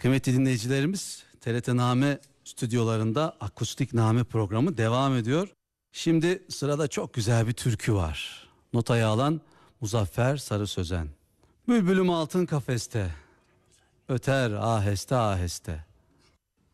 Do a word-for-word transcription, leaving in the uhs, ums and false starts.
Kıymetli dinleyicilerimiz, T R T Name stüdyolarında Akustik Name programı devam ediyor. Şimdi sırada çok güzel bir türkü var. Notayı alan Muzaffer Sarı Sözen. Bülbülüm altın kafeste, öter aheste aheste.